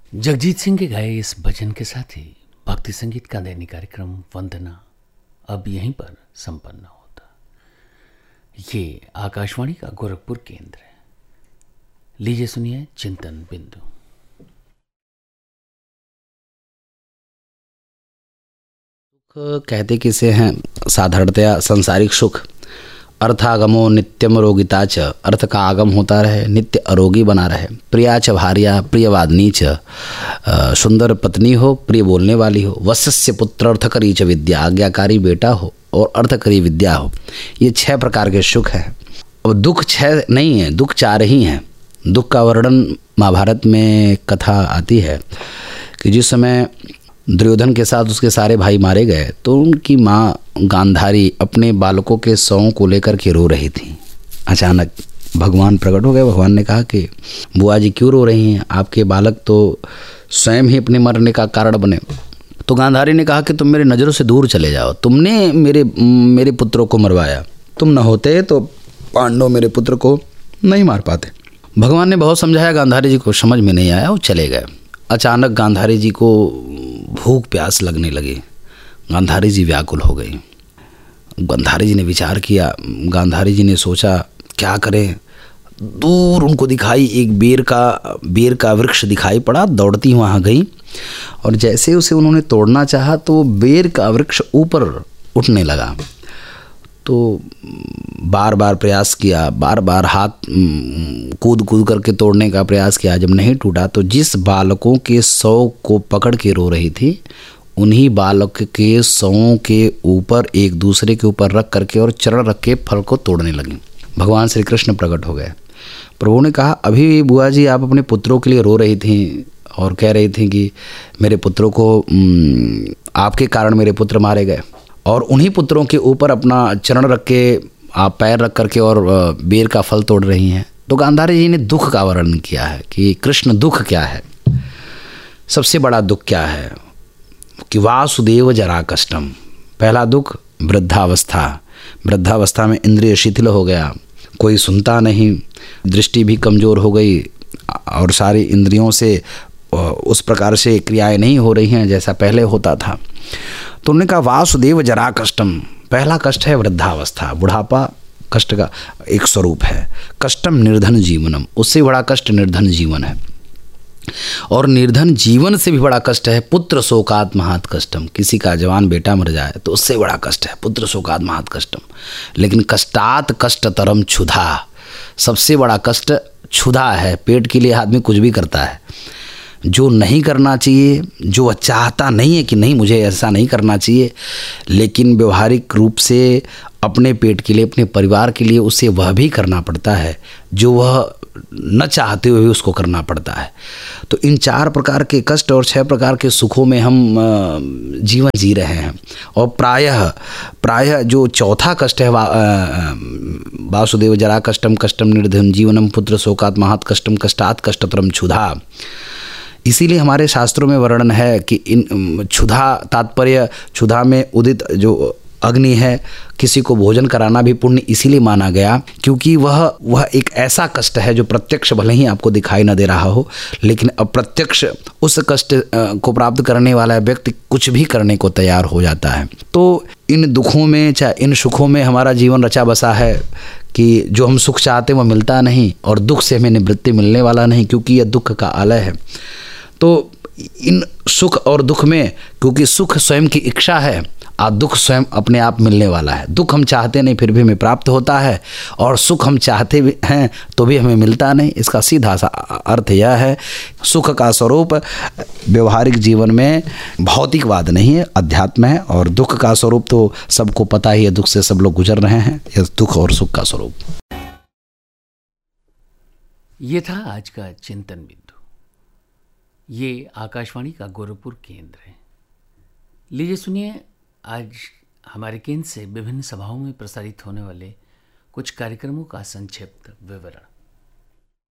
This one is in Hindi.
जगजीत सिंह के गाए इस भजन के साथ ही भक्ति संगीत का दैनिक कार्यक्रम वंदना अब यहीं पर संपन्न होता। ये आकाशवाणी का गोरखपुर केंद्र है। लीजिए सुनिए चिंतन बिंदु। कहते किसे हैं साधारणतया सांसारिक सुख। अर्थागमो नित्यम रोगिता च, अर्थ का आगम होता रहे, नित्य अरोगी बना रहे। प्रिया च भार्या प्रियवादिनी च, सुंदर पत्नी हो, प्रिय बोलने वाली हो। वत्स्य पुत्र अर्थकरी च विद्या, आज्ञाकारी बेटा हो और अर्थकरी विद्या हो। ये 6 प्रकार के सुख हैं। अब दुख 6 नहीं है, दुख 4 ही हैं। दुख का वर्णन महाभारत में कथा आती है कि जिस समय दुर्योधन के साथ उसके सारे भाई मारे गए तो उनकी माँ गांधारी अपने बालकों के शवों को लेकर के रो रही थी। अचानक भगवान प्रकट हो गए। भगवान ने कहा कि बुआ जी क्यों रो रही हैं, आपके बालक तो स्वयं ही अपने मरने का कारण बने। तो गांधारी ने कहा कि तुम मेरी नज़रों से दूर चले जाओ, तुमने मेरे पुत्रों को मरवाया, तुम न होते तो पांडव मेरे पुत्र को नहीं मार पाते। भगवान ने बहुत समझाया, गांधारी जी को समझ में नहीं आया, वो चले गए। अचानक गांधारी जी को भूख प्यास लगने लगी। गांधारी जी व्याकुल हो गई। गांधारी जी ने विचार किया। गांधारी जी ने सोचा क्या करें। दूर उनको दिखाई एक बेर का वृक्ष दिखाई पड़ा। दौड़ती वहाँ गई और जैसे उसे उन्होंने तोड़ना चाहा तो वो बेर का वृक्ष ऊपर उठने लगा। तो बार बार प्रयास किया, बार बार हाथ कूद करके तोड़ने का प्रयास किया। जब नहीं टूटा तो जिस बालकों के शव को पकड़ के रो रही थी उन्हीं बालक के शवों के ऊपर एक दूसरे के ऊपर रख करके और चरण रख के फल को तोड़ने लगी। भगवान श्री कृष्ण प्रकट हो गए। प्रभु ने कहा, अभी बुआ जी आप अपने पुत्रों के लिए रो रही थी और कह रही थी कि मेरे पुत्रों को आपके कारण मेरे पुत्र मारे गए, और उन्हीं पुत्रों के ऊपर अपना चरण रख के आप पैर रख करके और बेर का फल तोड़ रही हैं। तो गांधारी जी ने दुख का वर्णन किया है कि कृष्ण दुख क्या है, सबसे बड़ा दुख क्या है कि वासुदेव जरा कष्टम। पहला दुख वृद्धावस्था। वृद्धावस्था में इंद्रिय शिथिल हो गया, कोई सुनता नहीं, दृष्टि भी कमज़ोर हो गई और सारी इंद्रियों से उस प्रकार से क्रियाएं नहीं हो रही हैं जैसा पहले होता था। तो उन्होंने कहा वासुदेव जरा कष्टम। पहला कष्ट है वृद्धावस्था, बुढ़ापा कष्ट का एक स्वरूप है। कष्टम निर्धन जीवनम, उससे बड़ा कष्ट निर्धन जीवन है। और निर्धन जीवन से भी बड़ा कष्ट है पुत्र शोकात महात कष्टम। किसी का जवान बेटा मर जाए तो उससे बड़ा कष्ट है पुत्र शोकात महात कष्टम। लेकिन कष्टात कष्टतरम क्षुधा, सबसे बड़ा कष्ट क्षुधा है। पेट के लिए आदमी कुछ भी करता है, जो नहीं करना चाहिए, जो वह चाहता नहीं है कि नहीं मुझे ऐसा नहीं करना चाहिए, लेकिन व्यवहारिक रूप से अपने पेट के लिए, अपने परिवार के लिए उसे वह भी करना पड़ता है जो वह न चाहते हुए भी उसको करना पड़ता है। तो इन 4 प्रकार के कष्ट और 6 प्रकार के सुखों में हम जीवन जी रहे हैं। और प्रायः जो चौथा कष्ट है वासुदेव जरा कष्टम कष्टम निर्धन जीवनम पुत्र शोकात महात कष्टम कष्टात कष्टतरम क्षुधा। इसीलिए हमारे शास्त्रों में वर्णन है कि इन क्षुधा तात्पर्य, क्षुधा में उदित जो अग्नि है, किसी को भोजन कराना भी पुण्य इसीलिए माना गया क्योंकि वह एक ऐसा कष्ट है जो प्रत्यक्ष भले ही आपको दिखाई न दे रहा हो, लेकिन अप्रत्यक्ष उस कष्ट को प्राप्त करने वाला व्यक्ति कुछ भी करने को तैयार हो जाता है। तो इन दुखों में चाहे इन सुखों में हमारा जीवन रचा बसा है कि जो हम सुख चाहते हैं वह मिलता नहीं और दुख से हमें निवृत्ति मिलने वाला नहीं, क्योंकि यह दुख का आलय है। तो इन सुख और दुख में, क्योंकि सुख स्वयं की इच्छा है और दुख स्वयं अपने आप मिलने वाला है। दुख हम चाहते नहीं फिर भी हमें प्राप्त होता है, और सुख हम चाहते भी हैं तो भी हमें मिलता नहीं। इसका सीधा सा अर्थ यह है, सुख का स्वरूप व्यवहारिक जीवन में भौतिकवाद नहीं है, अध्यात्म है। और दुख का स्वरूप तो सबको पता ही है, दुख से सब लोग गुजर रहे हैं। यह दुख और सुख का स्वरूप। ये था आज का चिंतन बिंदु। ये आकाशवाणी का गोरखपुर केंद्र है। लीजिए सुनिए आज हमारे केंद्र से विभिन्न सभाओं में प्रसारित होने वाले कुछ कार्यक्रमों का संक्षिप्त विवरण।